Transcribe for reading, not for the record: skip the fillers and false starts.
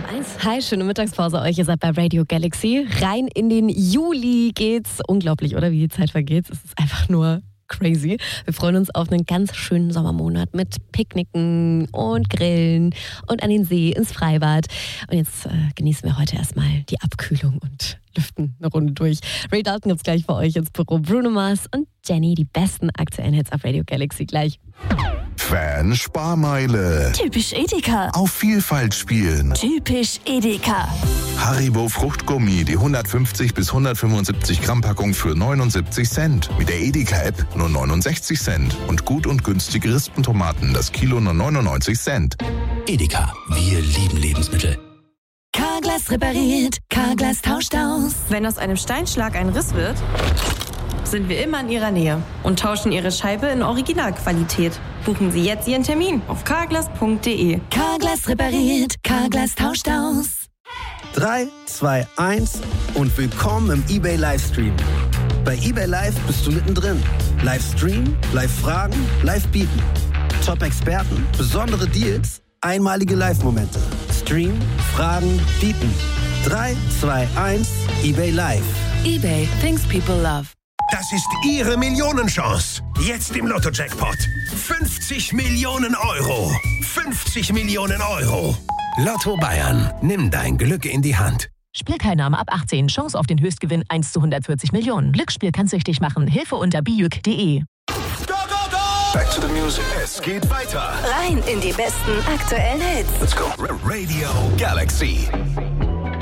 1. Hi, schöne Mittagspause euch. Ihr seid bei Radio Galaxy. Rein in den Juli geht's. Unglaublich, oder? Wie die Zeit vergeht. Es ist einfach nur crazy. Wir freuen uns auf einen ganz schönen Sommermonat mit Picknicken und Grillen und an den See, ins Freibad. Und jetzt genießen wir heute erstmal die Abkühlung und lüften eine Runde durch. Ray Dalton gibt's gleich für euch ins Büro. Bruno Mars und Jenny, die besten aktuellen Hits auf Radio Galaxy gleich. Fan-Sparmeile. Typisch Edeka. Auf Vielfalt spielen. Typisch Edeka. Haribo Fruchtgummi, die 150 bis 175 Gramm Packung für 79 Cent. Mit der Edeka-App nur 69 Cent. Und gut und günstige Rispentomaten, das Kilo nur 99 Cent. Edeka, wir lieben Lebensmittel. Carglass repariert, Carglass tauscht aus. Wenn aus einem Steinschlag ein Riss wird, sind wir immer in Ihrer Nähe und tauschen Ihre Scheibe in Originalqualität. Buchen Sie jetzt Ihren Termin auf carglass.de. Carglass repariert, Carglass tauscht aus. 3, 2, 1 und willkommen im eBay Livestream. Bei eBay Live bist du mittendrin. Livestream, Live-Fragen, Live-Bieten. Top-Experten, besondere Deals, einmalige Live-Momente. Stream, Fragen, Bieten. 3, 2, 1, eBay Live. eBay, things people love. Das ist Ihre Millionenchance. Jetzt im Lotto-Jackpot. 50 Millionen Euro. 50 Millionen Euro. Lotto Bayern, nimm dein Glück in die Hand. Spielteilnahme ab 18. Chance auf den Höchstgewinn 1 zu 140 Millionen. Glücksspiel kann süchtig machen. Hilfe unter biuk.de. Back to the music. Es geht weiter. Rein in die besten aktuellen Hits. Let's go. Radio Galaxy.